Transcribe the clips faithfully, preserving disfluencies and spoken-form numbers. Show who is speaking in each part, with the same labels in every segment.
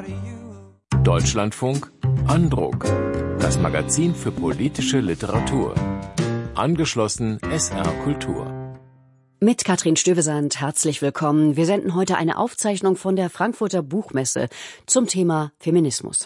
Speaker 1: Deutschlandfunk Andruck. Das Magazin für politische Literatur. Angeschlossen S R Kultur.
Speaker 2: Mit Katrin Stövesand herzlich willkommen. Wir senden heute eine Aufzeichnung von der Frankfurter Buchmesse zum Thema Feminismus.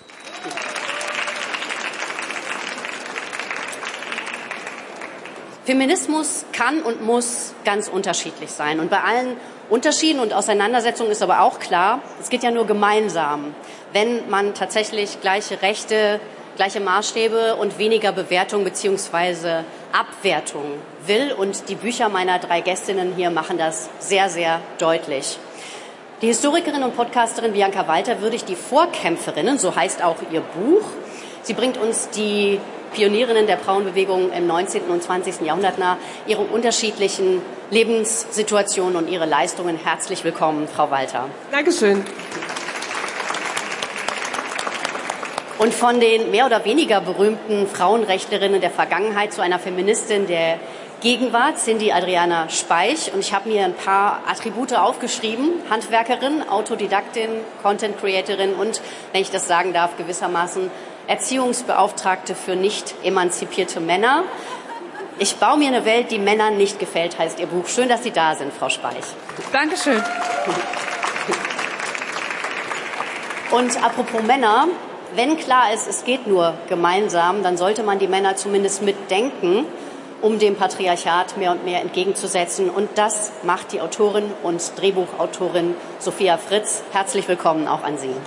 Speaker 2: Feminismus kann und muss ganz unterschiedlich sein. Und bei allen Unterschieden und Auseinandersetzungen ist aber auch klar, es geht ja nur gemeinsam, wenn man tatsächlich gleiche Rechte, gleiche Maßstäbe und weniger Bewertung bzw. Abwertung will. Und die Bücher meiner drei Gästinnen hier machen das sehr, sehr deutlich. Die Historikerin und Podcasterin Bianca Walter würdigt die Vorkämpferinnen, so heißt auch ihr Buch. Sie bringt uns die Pionierinnen der Frauenbewegung im neunzehnten und zwanzigsten Jahrhundert nahe, ihre unterschiedlichen Lebenssituationen und ihre Leistungen. Herzlich willkommen, Frau Walter.
Speaker 3: Dankeschön.
Speaker 2: Und von den mehr oder weniger berühmten Frauenrechtlerinnen der Vergangenheit zu einer Feministin der Gegenwart, Cindy Adriana Speich. Und ich habe mir ein paar Attribute aufgeschrieben. Handwerkerin, Autodidaktin, Content Creatorin und, wenn ich das sagen darf, gewissermaßen Erziehungsbeauftragte für nicht emanzipierte Männer. Ich baue mir eine Welt, die Männern nicht gefällt, heißt Ihr Buch. Schön, dass Sie da sind, Frau Speich.
Speaker 3: Dankeschön.
Speaker 2: Und apropos Männer, wenn klar ist, es geht nur gemeinsam, dann sollte man die Männer zumindest mitdenken, um dem Patriarchat mehr und mehr entgegenzusetzen. Und das macht die Autorin und Drehbuchautorin Sophia Fritz. Herzlich willkommen auch an Sie.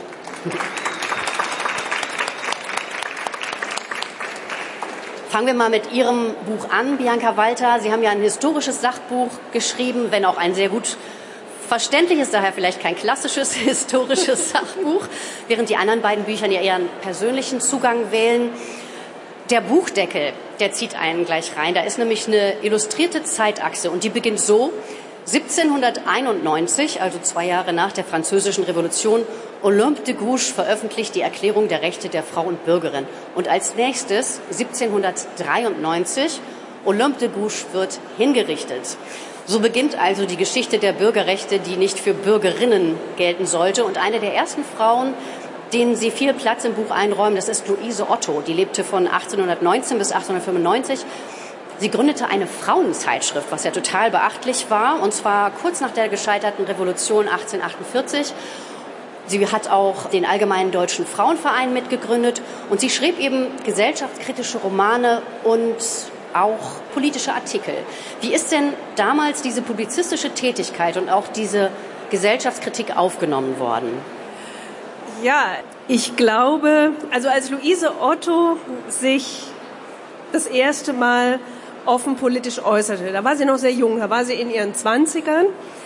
Speaker 2: Fangen wir mal mit Ihrem Buch an, Bianca Walter. Sie haben ja ein historisches Sachbuch geschrieben, wenn auch ein sehr gut verständliches, daher vielleicht kein klassisches historisches Sachbuch, während die anderen beiden Bücher ja eher einen persönlichen Zugang wählen. Der Buchdeckel, der zieht einen gleich rein. Da ist nämlich eine illustrierte Zeitachse und die beginnt so: siebzehnhunderteinundneunzig, also zwei Jahre nach der Französischen Revolution, Olympe de Gouges veröffentlicht die Erklärung der Rechte der Frau und Bürgerin. Und als nächstes, siebzehnhundertdreiundneunzig, Olympe de Gouges wird hingerichtet. So beginnt also die Geschichte der Bürgerrechte, die nicht für Bürgerinnen gelten sollte. Und eine der ersten Frauen, denen Sie viel Platz im Buch einräumen, das ist Luise Otto. Die lebte von achtzehnhundertneunzehn bis achtzehnhundertfünfundneunzig. Sie gründete eine Frauenzeitschrift, was ja total beachtlich war, und zwar kurz nach der gescheiterten Revolution achtzehnhundertachtundvierzig. Sie hat auch den Allgemeinen Deutschen Frauenverein mitgegründet und sie schrieb eben gesellschaftskritische Romane und auch politische Artikel. Wie ist denn damals diese publizistische Tätigkeit und auch diese Gesellschaftskritik aufgenommen worden?
Speaker 3: Ja, ich glaube, also als Luise Otto sich das erste Mal offen politisch äußerte, da war sie noch sehr jung, da war sie in ihren Zwanzigern.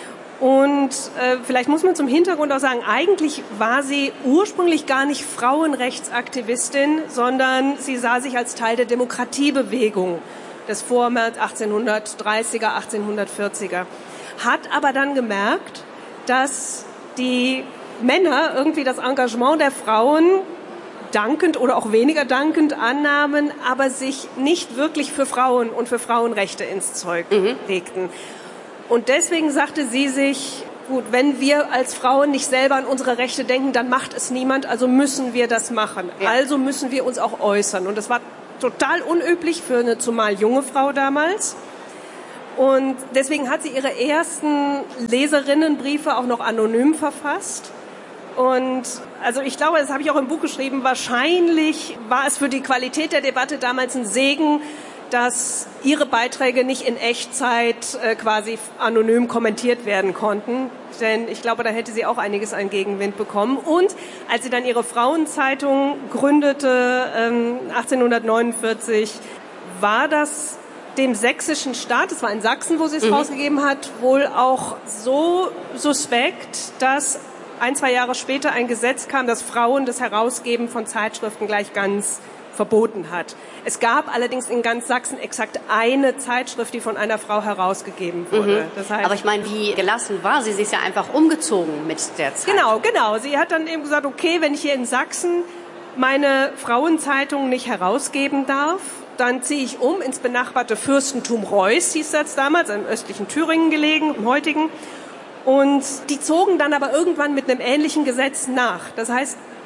Speaker 3: Und äh, vielleicht muss man zum Hintergrund auch sagen, eigentlich war sie ursprünglich gar nicht Frauenrechtsaktivistin, sondern sie sah sich als Teil der Demokratiebewegung des Vormärz achtzehnhundertdreißiger, achtzehnhundertvierziger. Hat aber dann gemerkt, dass die Männer irgendwie das Engagement der Frauen dankend oder auch weniger dankend annahmen, aber sich nicht wirklich für Frauen und für Frauenrechte ins Zeug mhm. legten. Und deswegen sagte sie sich, gut, wenn wir als Frauen nicht selber an unsere Rechte denken, dann macht es niemand, also müssen wir das machen. Ja. Also müssen wir uns auch äußern. Und das war total unüblich für eine zumal junge Frau damals. Und deswegen hat sie ihre ersten Leserinnenbriefe auch noch anonym verfasst. Und also ich glaube, das habe ich auch im Buch geschrieben, wahrscheinlich war es für die Qualität der Debatte damals ein Segen, dass ihre Beiträge nicht in Echtzeit äh, quasi anonym kommentiert werden konnten. Denn ich glaube, da hätte sie auch einiges an Gegenwind bekommen. Und als sie dann ihre Frauenzeitung gründete, ähm, achtzehnhundertneunundvierzig, war das dem sächsischen Staat, das war in Sachsen, wo sie es mhm. rausgegeben hat, wohl auch so suspekt, dass ein, zwei Jahre später ein Gesetz kam, das Frauen das Herausgeben von Zeitschriften gleich ganz verboten hat. Es gab allerdings in ganz Sachsen exakt eine Zeitschrift, die von einer Frau herausgegeben wurde.
Speaker 2: Mhm. Das heißt, aber ich meine, wie gelassen war sie? Sie ist ja einfach umgezogen mit der Zeit.
Speaker 3: Genau, genau. Sie hat dann eben gesagt, okay, wenn ich hier in Sachsen meine Frauenzeitung nicht herausgeben darf, dann ziehe ich um ins benachbarte Fürstentum Reuß, hieß das damals, im östlichen Thüringen gelegen, im heutigen. Und die zogen dann aber irgendwann mit einem ähnlichen Gesetz nach. Das heißt,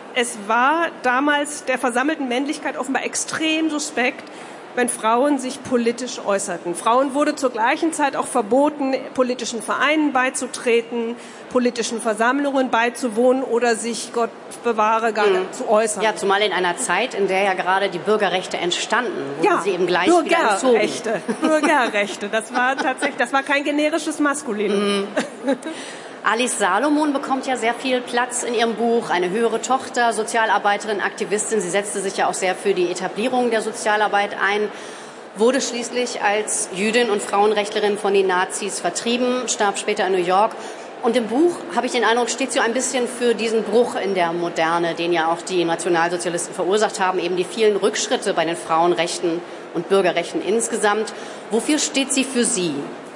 Speaker 3: es war damals der versammelten Männlichkeit offenbar extrem suspekt, wenn Frauen sich politisch äußerten. Frauen wurde zur gleichen Zeit auch verboten, politischen Vereinen beizutreten, politischen Versammlungen beizuwohnen oder sich, Gott bewahre, gar nicht mhm. zu äußern.
Speaker 2: Ja, zumal in einer Zeit, in der ja gerade die Bürgerrechte entstanden, wurden
Speaker 3: ja,
Speaker 2: sie eben gleich wieder entzogen.
Speaker 3: Bürgerrechte, Bürgerrechte, das war tatsächlich, das war kein generisches Maskulinum. Mhm.
Speaker 2: Alice Salomon bekommt ja sehr viel Platz in ihrem Buch, eine höhere Tochter, Sozialarbeiterin, Aktivistin. Sie setzte sich ja auch sehr für die Etablierung der Sozialarbeit ein, wurde schließlich als Jüdin und Frauenrechtlerin von den Nazis vertrieben, starb später in New York. Und im Buch, habe ich den Eindruck, steht sie ein bisschen für diesen Bruch in der Moderne, den ja auch die Nationalsozialisten verursacht haben, eben die vielen Rückschritte bei den Frauenrechten und Bürgerrechten insgesamt. Wofür steht sie für Sie?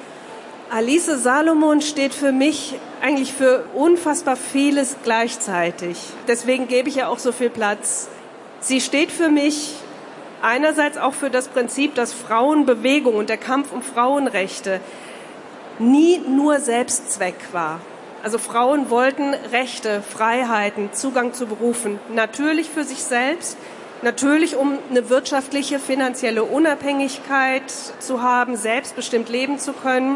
Speaker 3: Alice Salomon steht für mich eigentlich für unfassbar vieles gleichzeitig. Deswegen gebe ich ihr auch so viel Platz. Sie steht für mich einerseits auch für das Prinzip, dass Frauenbewegung und der Kampf um Frauenrechte nie nur Selbstzweck war. Also Frauen wollten Rechte, Freiheiten, Zugang zu Berufen, natürlich für sich selbst, natürlich um eine wirtschaftliche, finanzielle Unabhängigkeit zu haben, selbstbestimmt leben zu können.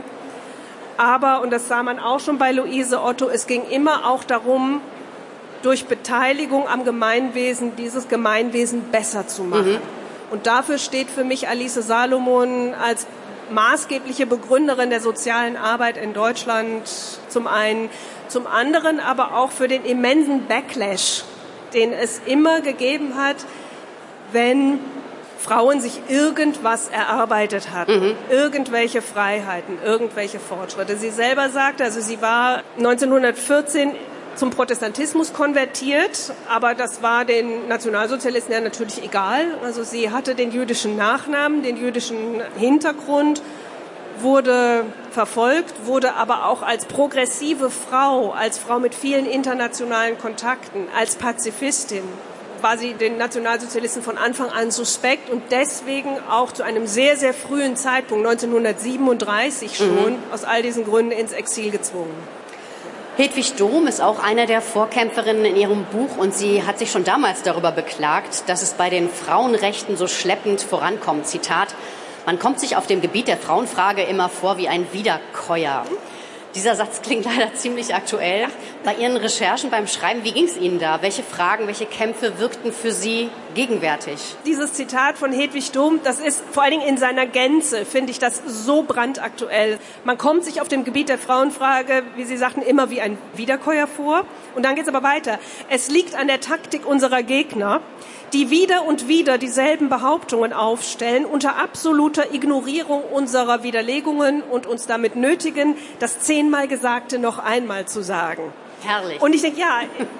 Speaker 3: Aber, und das sah man auch schon bei Luise Otto, es ging immer auch darum, durch Beteiligung am Gemeinwesen dieses Gemeinwesen besser zu machen. Mhm. Und dafür steht für mich Alice Salomon als maßgebliche Begründerin der sozialen Arbeit in Deutschland zum einen, zum anderen aber auch für den immensen Backlash, den es immer gegeben hat, wenn Frauen sich irgendwas erarbeitet hatten, mhm. irgendwelche Freiheiten, irgendwelche Fortschritte. Sie selber sagte, also sie war neunzehnhundertvierzehn zum Protestantismus konvertiert, aber das war den Nationalsozialisten ja natürlich egal. Also sie hatte den jüdischen Nachnamen, den jüdischen Hintergrund, wurde verfolgt, wurde aber auch als progressive Frau, als Frau mit vielen internationalen Kontakten, als Pazifistin, war sie den Nationalsozialisten von Anfang an suspekt und deswegen auch zu einem sehr, sehr frühen Zeitpunkt, neunzehnhundertsiebenunddreißig schon, mhm. aus all diesen Gründen ins Exil gezwungen.
Speaker 2: Hedwig Dohm ist auch eine der Vorkämpferinnen in ihrem Buch und sie hat sich schon damals darüber beklagt, dass es bei den Frauenrechten so schleppend vorankommt. Zitat: Man kommt sich auf dem Gebiet der Frauenfrage immer vor wie ein Wiederkäuer. Dieser Satz klingt leider ziemlich aktuell. Ja. Bei Ihren Recherchen beim Schreiben, wie ging es Ihnen da? Welche Fragen, welche Kämpfe wirkten für Sie gegenwärtig?
Speaker 3: Dieses Zitat von Hedwig Dohm, das ist vor allen Dingen in seiner Gänze, finde ich das so brandaktuell. Man kommt sich auf dem Gebiet der Frauenfrage, wie Sie sagten, immer wie ein Wiederkäuer vor. Und dann geht es aber weiter. Es liegt an der Taktik unserer Gegner, die wieder und wieder dieselben Behauptungen aufstellen, unter absoluter Ignorierung unserer Widerlegungen und uns damit nötigen, das zehnmal Gesagte noch einmal zu sagen.
Speaker 2: Herrlich.
Speaker 3: Und ich denke, ja,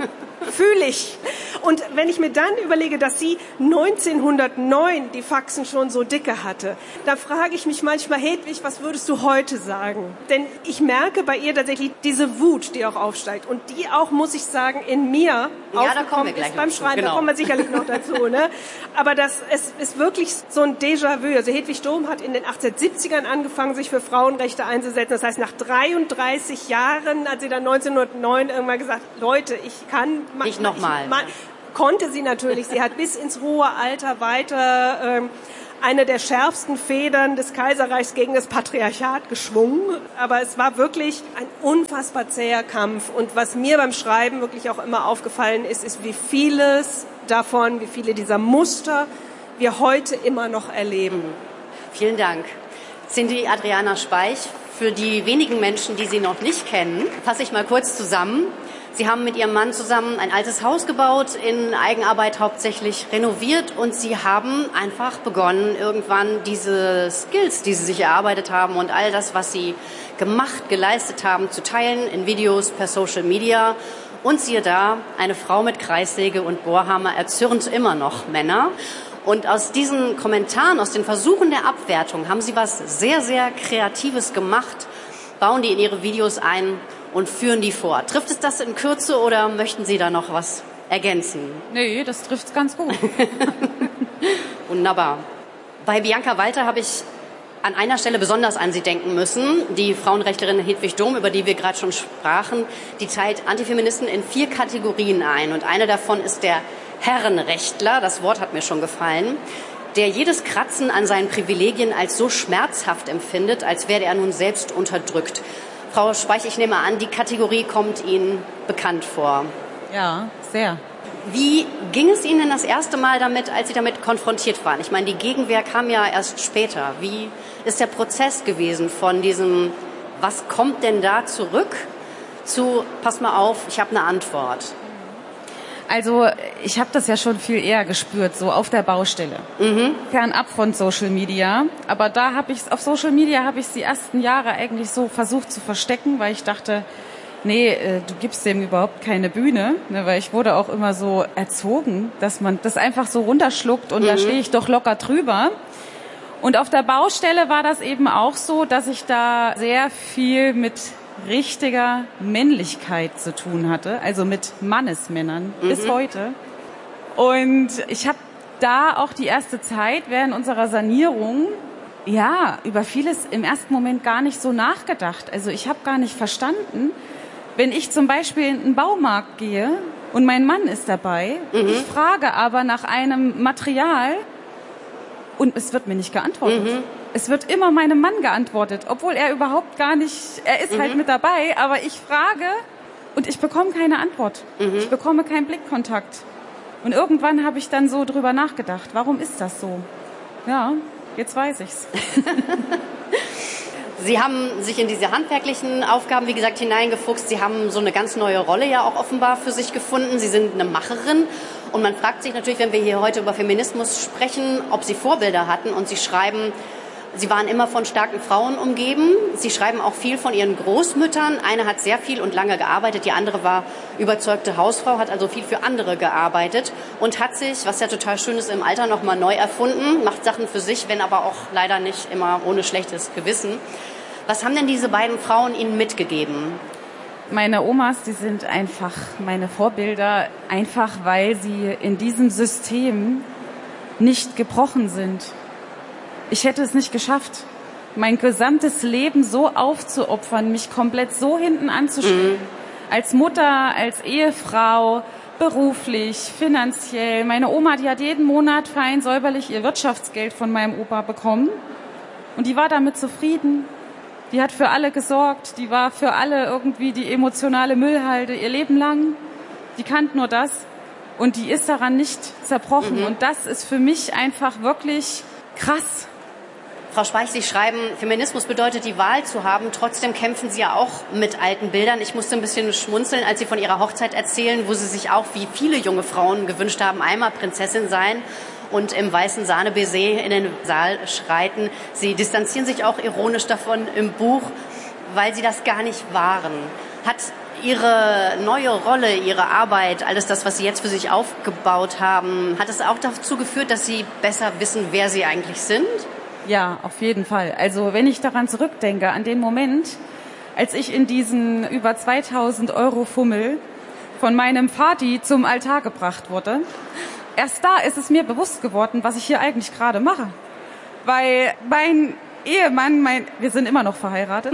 Speaker 3: fühle ich. Und wenn ich mir dann überlege, dass sie neunzehnhundertneun die Faxen schon so dicke hatte, da frage ich mich manchmal, Hedwig, was würdest du heute sagen? Denn ich merke bei ihr tatsächlich diese Wut, die auch aufsteigt und die auch, muss ich sagen, in mir
Speaker 2: ja, aufgekommen
Speaker 3: ist beim Schreiben. Genau. Da kommen wir sicherlich noch dazu. Ne? Aber das es ist wirklich so ein Déjà-vu. Also Hedwig Dohm hat in den achtzehnhundertsiebzigern angefangen, sich für Frauenrechte einzusetzen. Das heißt, nach dreiunddreißig Jahren hat sie dann neunzehnhundertneun irgendwann gesagt, Leute, ich kann...
Speaker 2: Nicht nochmal.
Speaker 3: Konnte sie natürlich. Sie hat bis ins hohe Alter weiter ähm, eine der schärfsten Federn des Kaiserreichs gegen das Patriarchat geschwungen. Aber es war wirklich ein unfassbar zäher Kampf. Und was mir beim Schreiben wirklich auch immer aufgefallen ist, ist, wie vieles davon, wie viele dieser Muster wir heute immer noch erleben.
Speaker 2: Vielen Dank. Cindy Adriana Speich, für die wenigen Menschen, die Sie noch nicht kennen, fasse ich mal kurz zusammen. Sie haben mit Ihrem Mann zusammen ein altes Haus gebaut, in Eigenarbeit hauptsächlich renoviert und Sie haben einfach begonnen, irgendwann diese Skills, die Sie sich erarbeitet haben und all das, was Sie gemacht, geleistet haben, zu teilen in Videos per Social Media. Und siehe da, eine Frau mit Kreissäge und Bohrhammer erzürnt immer noch Männer. Und aus diesen Kommentaren, aus den Versuchen der Abwertung haben Sie was sehr, sehr Kreatives gemacht, bauen die in Ihre Videos ein und führen die vor. Trifft es das in Kürze oder möchten Sie da noch was ergänzen?
Speaker 4: Nee, das trifft es ganz gut.
Speaker 2: Wunderbar. Bei Bianca Walter habe ich an einer Stelle besonders an Sie denken müssen. Die Frauenrechtlerin Hedwig Dohm, über die wir gerade schon sprachen, die teilt Antifeministen in vier Kategorien ein. Und eine davon ist der Herrenrechtler, das Wort hat mir schon gefallen, der jedes Kratzen an seinen Privilegien als so schmerzhaft empfindet, als werde er nun selbst unterdrückt. Frau Speich, ich nehme an, die Kategorie kommt Ihnen bekannt vor.
Speaker 4: Ja, sehr.
Speaker 2: Wie ging es Ihnen das erste Mal damit, als Sie damit konfrontiert waren? Ich meine, die Gegenwehr kam ja erst später. Wie ist der Prozess gewesen von diesem, was kommt denn da zurück, zu, pass mal auf, ich habe eine Antwort?
Speaker 4: Also ich habe das ja schon viel eher gespürt, so auf der Baustelle, mhm. fernab von Social Media. Aber da habe ich auf Social Media habe ich die ersten Jahre eigentlich so versucht zu verstecken, weil ich dachte, nee, äh, du gibst dem überhaupt keine Bühne, ne, weil ich wurde auch immer so erzogen, dass man das einfach so runterschluckt und mhm. da stehe ich doch locker drüber. Und auf der Baustelle war das eben auch so, dass ich da sehr viel mit richtiger Männlichkeit zu tun hatte, also mit Mannesmännern mhm. bis heute. Und ich habe da auch die erste Zeit während unserer Sanierung ja über vieles im ersten Moment gar nicht so nachgedacht. Also ich habe gar nicht verstanden, wenn ich zum Beispiel in einen Baumarkt gehe und mein Mann ist dabei, mhm. ich frage aber nach einem Material und es wird mir nicht geantwortet. Mhm. Es wird immer meinem Mann geantwortet, obwohl er überhaupt gar nicht, er ist mhm. halt mit dabei, aber ich frage und ich bekomme keine Antwort. Mhm. Ich bekomme keinen Blickkontakt. Und irgendwann habe ich dann so drüber nachgedacht, warum ist das so? Ja, jetzt weiß ich's.
Speaker 2: Sie haben sich in diese handwerklichen Aufgaben, wie gesagt, hineingefuchst. Sie haben so eine ganz neue Rolle ja auch offenbar für sich gefunden. Sie sind eine Macherin. Und man fragt sich natürlich, wenn wir hier heute über Feminismus sprechen, ob Sie Vorbilder hatten. Und Sie schreiben, Sie waren immer von starken Frauen umgeben. Sie schreiben auch viel von Ihren Großmüttern. Eine hat sehr viel und lange gearbeitet. Die andere war überzeugte Hausfrau, hat also viel für andere gearbeitet und hat sich, was ja total schön ist, im Alter nochmal neu erfunden, macht Sachen für sich, wenn aber auch leider nicht immer ohne schlechtes Gewissen. Was haben denn diese beiden Frauen Ihnen mitgegeben?
Speaker 4: Meine Omas, die sind einfach meine Vorbilder, einfach weil sie in diesem System nicht gebrochen sind. Ich hätte es nicht geschafft, mein gesamtes Leben so aufzuopfern, mich komplett so hinten anzustellen. Mhm. Als Mutter, als Ehefrau, beruflich, finanziell. Meine Oma, die hat jeden Monat fein säuberlich ihr Wirtschaftsgeld von meinem Opa bekommen. Und die war damit zufrieden. Die hat für alle gesorgt. Die war für alle irgendwie die emotionale Müllhalde ihr Leben lang. Die kannte nur das. Und die ist daran nicht zerbrochen. Mhm. Und das ist für mich einfach wirklich krass.
Speaker 2: Frau Speich, Sie schreiben, Feminismus bedeutet, die Wahl zu haben. Trotzdem kämpfen Sie ja auch mit alten Bildern. Ich musste ein bisschen schmunzeln, als Sie von Ihrer Hochzeit erzählen, wo Sie sich auch, wie viele junge Frauen gewünscht haben, einmal Prinzessin sein und im weißen Sahne-Baiser in den Saal schreiten. Sie distanzieren sich auch ironisch davon im Buch, weil Sie das gar nicht waren. Hat Ihre neue Rolle, Ihre Arbeit, alles das, was Sie jetzt für sich aufgebaut haben, hat es auch dazu geführt, dass Sie besser wissen, wer Sie eigentlich sind?
Speaker 4: Ja, auf jeden Fall. Also wenn ich daran zurückdenke, an den Moment, als ich in diesen über zweitausend Euro Fummel von meinem Vati zum Altar gebracht wurde, erst da ist es mir bewusst geworden, was ich hier eigentlich gerade mache. Weil mein Ehemann, mein, wir sind immer noch verheiratet,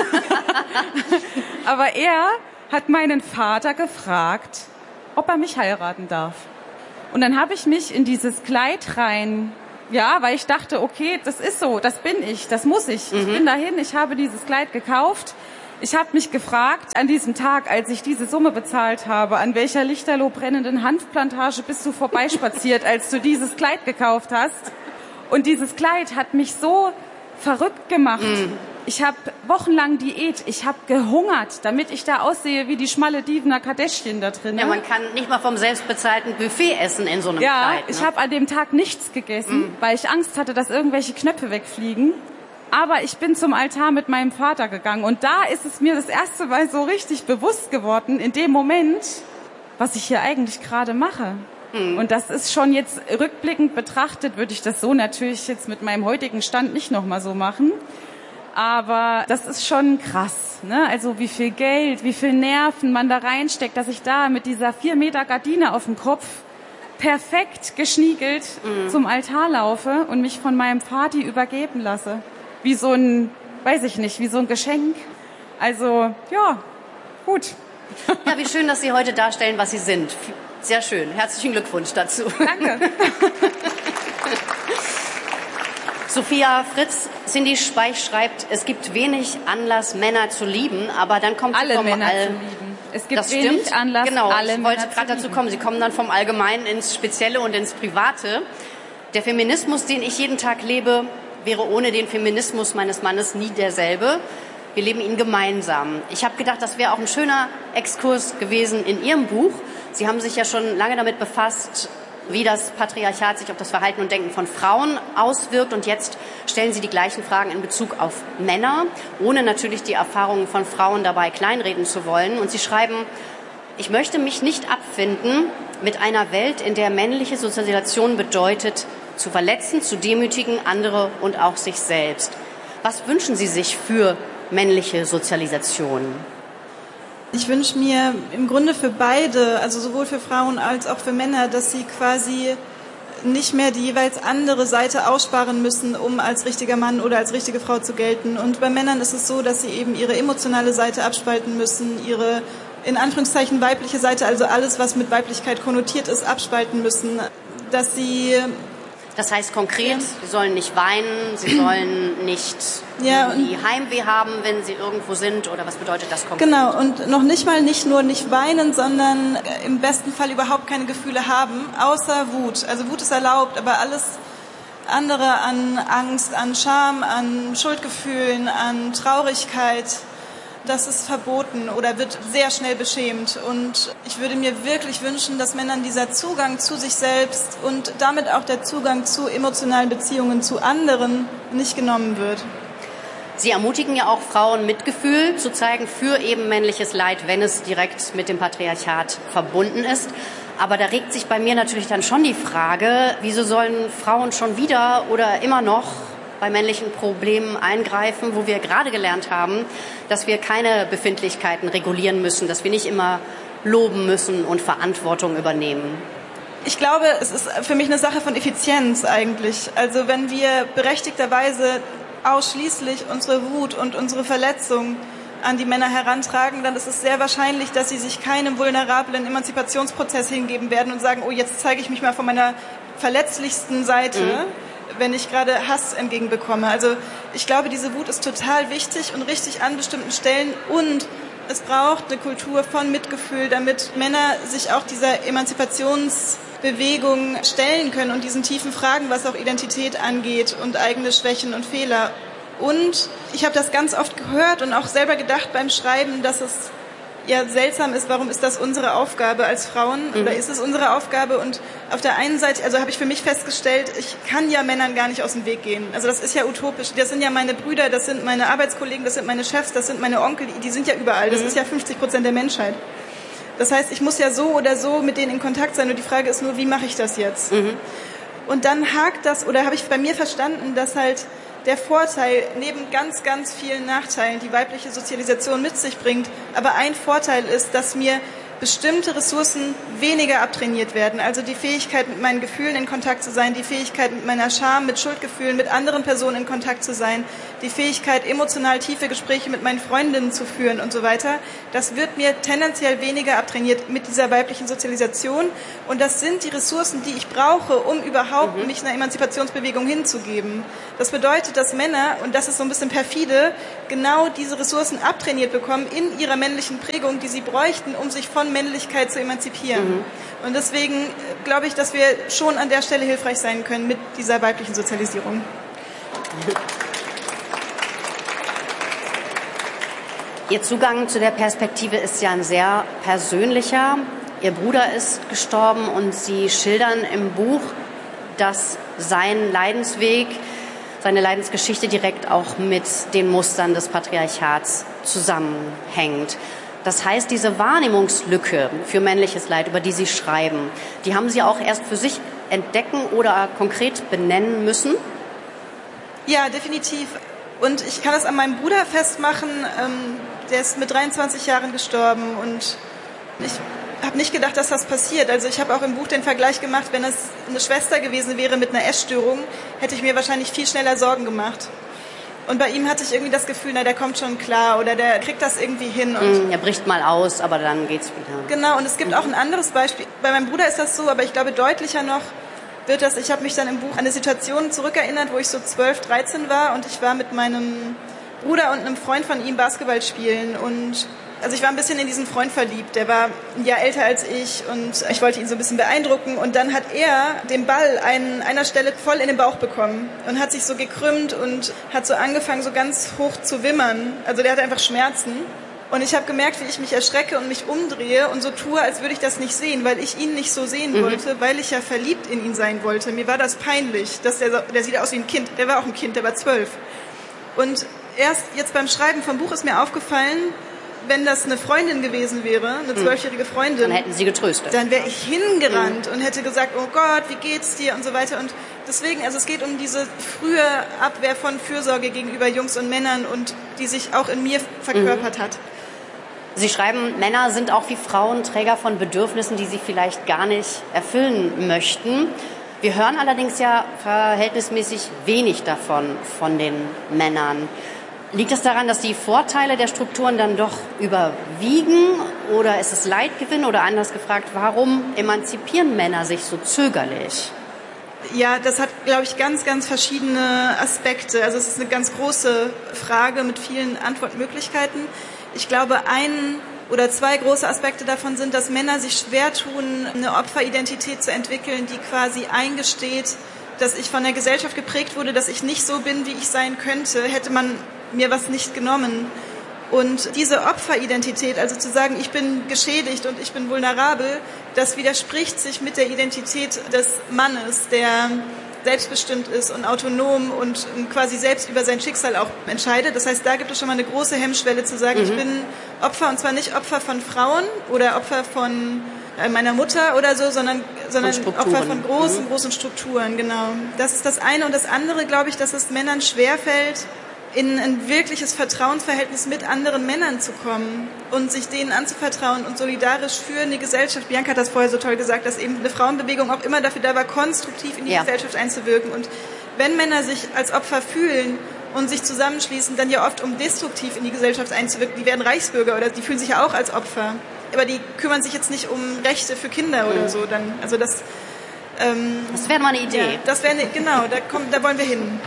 Speaker 4: aber er hat meinen Vater gefragt, ob er mich heiraten darf. Und dann habe ich mich in dieses Kleid rein, ja, weil ich dachte, okay, das ist so, das bin ich, das muss ich. Mhm. Ich bin dahin, ich habe dieses Kleid gekauft. Ich habe mich gefragt, an diesem Tag, als ich diese Summe bezahlt habe, an welcher lichterloh brennenden Hanfplantage bist du vorbeispaziert, als du dieses Kleid gekauft hast. Und dieses Kleid hat mich so verrückt gemacht. Mhm. Ich habe wochenlang Diät, ich habe gehungert, damit ich da aussehe wie die schmalle Divna Kardashian da drin.
Speaker 2: Ja, man kann nicht mal vom selbstbezahlten Buffet essen in so einem
Speaker 4: ja,
Speaker 2: Kleid.
Speaker 4: Ja, ich habe an dem Tag nichts gegessen, mhm. weil ich Angst hatte, dass irgendwelche Knöpfe wegfliegen. Aber ich bin zum Altar mit meinem Vater gegangen und da ist es mir das erste Mal so richtig bewusst geworden, in dem Moment, was ich hier eigentlich gerade mache. Mhm. Und das ist schon jetzt rückblickend betrachtet, würde ich das so natürlich jetzt mit meinem heutigen Stand nicht nochmal so machen. Aber das ist schon krass, ne? Also wie viel Geld, wie viel Nerven man da reinsteckt, dass ich da mit dieser vier Meter Gardine auf dem Kopf perfekt geschniegelt mhm. zum Altar laufe und mich von meinem Vati übergeben lasse. wie so ein, weiß ich nicht, wie so ein Geschenk. Also, ja, gut.
Speaker 2: Ja, wie schön, dass Sie heute darstellen, was Sie sind. Sehr schön. Herzlichen Glückwunsch dazu.
Speaker 4: Danke.
Speaker 2: Sophia Fritz, Cindy Speich schreibt, es gibt wenig Anlass, Männer zu lieben, aber dann kommt
Speaker 4: alle
Speaker 2: sie vom
Speaker 4: Männer
Speaker 2: All-
Speaker 4: zu lieben. Es gibt
Speaker 2: das
Speaker 4: wenig
Speaker 2: stimmt.
Speaker 4: Anlass,
Speaker 2: genau,
Speaker 4: alle
Speaker 2: ich
Speaker 4: Männer
Speaker 2: wollte
Speaker 4: zu
Speaker 2: gerade dazu
Speaker 4: lieben.
Speaker 2: kommen. Sie kommen dann vom Allgemeinen ins Spezielle und ins Private. Der Feminismus, den ich jeden Tag lebe, wäre ohne den Feminismus meines Mannes nie derselbe. Wir leben ihn gemeinsam. Ich habe gedacht, das wäre auch ein schöner Exkurs gewesen in Ihrem Buch. Sie haben sich ja schon lange damit befasst, wie das Patriarchat sich auf das Verhalten und Denken von Frauen auswirkt. Und jetzt stellen Sie die gleichen Fragen in Bezug auf Männer, ohne natürlich die Erfahrungen von Frauen dabei kleinreden zu wollen. Und Sie schreiben, ich möchte mich nicht abfinden mit einer Welt, in der männliche Sozialisation bedeutet, zu verletzen, zu demütigen, andere und auch sich selbst. Was wünschen Sie sich für männliche Sozialisation?
Speaker 5: Ich wünsche mir im Grunde für beide, also sowohl für Frauen als auch für Männer, dass sie quasi nicht mehr die jeweils andere Seite aussparen müssen, um als richtiger Mann oder als richtige Frau zu gelten. Und bei Männern ist es so, dass sie eben ihre emotionale Seite abspalten müssen, ihre in Anführungszeichen weibliche Seite, also alles, was mit Weiblichkeit konnotiert ist, abspalten müssen, dass sie...
Speaker 2: Das heißt konkret, ja. Sie sollen nicht weinen, sie sollen nicht
Speaker 5: ja,
Speaker 2: die Heimweh haben, wenn sie irgendwo sind, oder was bedeutet das konkret?
Speaker 5: Genau, und noch nicht mal nicht nur nicht weinen, sondern im besten Fall überhaupt keine Gefühle haben, außer Wut. Also Wut ist erlaubt, aber alles andere an Angst, an Scham, an Schuldgefühlen, an Traurigkeit, das ist verboten oder wird sehr schnell beschämt. Und ich würde mir wirklich wünschen, dass Männern dieser Zugang zu sich selbst und damit auch der Zugang zu emotionalen Beziehungen zu anderen nicht genommen wird.
Speaker 2: Sie ermutigen ja auch Frauen, Mitgefühl zu zeigen für eben männliches Leid, wenn es direkt mit dem Patriarchat verbunden ist. Aber da regt sich bei mir natürlich dann schon die Frage, wieso sollen Frauen schon wieder oder immer noch bei männlichen Problemen eingreifen, wo wir gerade gelernt haben, dass wir keine Befindlichkeiten regulieren müssen, dass wir nicht immer loben müssen und Verantwortung übernehmen.
Speaker 5: Ich glaube, es ist für mich eine Sache von Effizienz eigentlich. Also wenn wir berechtigterweise ausschließlich unsere Wut und unsere Verletzung an die Männer herantragen, dann ist es sehr wahrscheinlich, dass sie sich keinem vulnerablen Emanzipationsprozess hingeben werden und sagen, oh, jetzt zeige ich mich mal von meiner verletzlichsten Seite. Mhm. Wenn ich gerade Hass entgegenbekomme. Also ich glaube, diese Wut ist total wichtig und richtig an bestimmten Stellen, und es braucht eine Kultur von Mitgefühl, damit Männer sich auch dieser Emanzipationsbewegung stellen können und diesen tiefen Fragen, was auch Identität angeht und eigene Schwächen und Fehler. Und ich habe das ganz oft gehört und auch selber gedacht beim Schreiben, dass es ja seltsam ist, warum ist das unsere Aufgabe als Frauen, mhm. oder ist es unsere Aufgabe? Und auf der einen Seite, also habe ich für mich festgestellt, ich kann ja Männern gar nicht aus dem Weg gehen. Also das ist ja utopisch. Das sind ja meine Brüder, das sind meine Arbeitskollegen, das sind meine Chefs, das sind meine Onkel, die sind ja überall. Das mhm. ist ja fünfzig Prozent der Menschheit. Das heißt, ich muss ja so oder so mit denen in Kontakt sein, und die Frage ist nur, wie mache ich das jetzt? Mhm. Und dann hakt das, oder habe ich bei mir verstanden, dass halt der Vorteil, neben ganz, ganz vielen Nachteilen, die weibliche Sozialisation mit sich bringt, aber ein Vorteil ist, dass mir bestimmte Ressourcen weniger abtrainiert werden. Also die Fähigkeit, mit meinen Gefühlen in Kontakt zu sein, die Fähigkeit, mit meiner Scham, mit Schuldgefühlen, mit anderen Personen in Kontakt zu sein, die Fähigkeit, emotional tiefe Gespräche mit meinen Freundinnen zu führen und so weiter. Das wird mir tendenziell weniger abtrainiert mit dieser weiblichen Sozialisation. Und das sind die Ressourcen, die ich brauche, um überhaupt mhm. mich einer Emanzipationsbewegung hinzugeben. Das bedeutet, dass Männer, und das ist so ein bisschen perfide, genau diese Ressourcen abtrainiert bekommen in ihrer männlichen Prägung, die sie bräuchten, um sich von Männlichkeit zu emanzipieren. Mhm. Und deswegen glaube ich, dass wir schon an der Stelle hilfreich sein können mit dieser weiblichen Sozialisierung.
Speaker 2: Ihr Zugang zu der Perspektive ist ja ein sehr persönlicher. Ihr Bruder ist gestorben und Sie schildern im Buch, dass sein Leidensweg, seine Leidensgeschichte direkt auch mit den Mustern des Patriarchats zusammenhängt. Das heißt, diese Wahrnehmungslücke für männliches Leid, über die Sie schreiben, die haben Sie auch erst für sich entdecken oder konkret benennen müssen?
Speaker 5: Ja, definitiv. Und ich kann das an meinem Bruder festmachen. Der ist mit dreiundzwanzig Jahren gestorben, und ich habe nicht gedacht, dass das passiert. Also ich habe auch im Buch den Vergleich gemacht, wenn es eine Schwester gewesen wäre mit einer Essstörung, hätte ich mir wahrscheinlich viel schneller Sorgen gemacht. Und bei ihm hatte ich irgendwie das Gefühl, na, der kommt schon klar oder der kriegt das irgendwie hin. Und
Speaker 2: mm, er bricht mal aus, aber dann geht's wieder.
Speaker 5: Genau, und es gibt auch ein anderes Beispiel. Bei meinem Bruder ist das so, aber ich glaube deutlicher noch wird das, ich habe mich dann im Buch an eine Situation zurückerinnert, wo ich so zwölf, dreizehn war und ich war mit meinem Bruder und einem Freund von ihm Basketball spielen und also ich war ein bisschen in diesen Freund verliebt, der war ein Jahr älter als ich und ich wollte ihn so ein bisschen beeindrucken und dann hat er den Ball an einer Stelle voll in den Bauch bekommen und hat sich so gekrümmt und hat so angefangen so ganz hoch zu wimmern, also der hatte einfach Schmerzen. Und ich habe gemerkt, wie ich mich erschrecke und mich umdrehe und so tue, als würde ich das nicht sehen, weil ich ihn nicht so sehen mhm. wollte, weil ich ja verliebt in ihn sein wollte. Mir war das peinlich, dass der, der sieht aus wie ein Kind. Der war auch ein Kind, der war zwölf. Und erst jetzt beim Schreiben vom Buch ist mir aufgefallen, wenn das eine Freundin gewesen wäre, eine zwölfjährige Freundin,
Speaker 2: dann hätten Sie getröstet.
Speaker 5: Dann wäre ich hingerannt mhm. und hätte gesagt, oh Gott, wie geht's dir und so weiter. Und deswegen, also es geht um diese frühe Abwehr von Fürsorge gegenüber Jungs und Männern und die sich auch in mir verkörpert mhm. hat.
Speaker 2: Sie schreiben, Männer sind auch wie Frauen Träger von Bedürfnissen, die sie vielleicht gar nicht erfüllen möchten. Wir hören allerdings ja verhältnismäßig wenig davon, von den Männern. Liegt das daran, dass die Vorteile der Strukturen dann doch überwiegen? Oder ist es Leidgewinn? Oder anders gefragt, warum emanzipieren Männer sich so zögerlich?
Speaker 5: Ja, das hat, glaube ich, ganz, ganz verschiedene Aspekte. Also es ist eine ganz große Frage mit vielen Antwortmöglichkeiten. Ich glaube, ein oder zwei große Aspekte davon sind, dass Männer sich schwer tun, eine Opferidentität zu entwickeln, die quasi eingesteht, dass ich von der Gesellschaft geprägt wurde, dass ich nicht so bin, wie ich sein könnte, hätte man mir was nicht genommen. Und diese Opferidentität, also zu sagen, ich bin geschädigt und ich bin vulnerabel, das widerspricht sich mit der Identität des Mannes, der selbstbestimmt ist und autonom und quasi selbst über sein Schicksal auch entscheidet. Das heißt, da gibt es schon mal eine große Hemmschwelle zu sagen, mhm. ich bin Opfer und zwar nicht Opfer von Frauen oder Opfer von meiner Mutter oder so, sondern, sondern Opfer von großen, mhm. großen Strukturen, genau. Das ist das eine. Und das andere, glaube ich, dass es Männern schwerfällt, in ein wirkliches Vertrauensverhältnis mit anderen Männern zu kommen und sich denen anzuvertrauen und solidarisch für eine Gesellschaft. Bianca hat das vorher so toll gesagt, dass eben eine Frauenbewegung auch immer dafür da war, konstruktiv in die ja. Gesellschaft einzuwirken. Und wenn Männer sich als Opfer fühlen und sich zusammenschließen, dann ja oft, um destruktiv in die Gesellschaft einzuwirken, die werden Reichsbürger oder die fühlen sich ja auch als Opfer. Aber die kümmern sich jetzt nicht um Rechte für Kinder oder so. Dann, also das, ähm,
Speaker 2: das wäre mal eine Idee.
Speaker 5: Ja, das wäre, genau, da, kommt, da wollen wir hin.